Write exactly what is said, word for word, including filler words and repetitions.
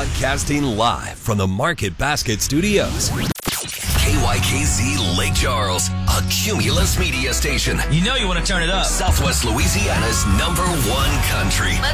Broadcasting live from the Market Basket Studios. K Y K Z Lake Charles, a Cumulus media station. You know you want to turn it up. Southwest Louisiana's number one country.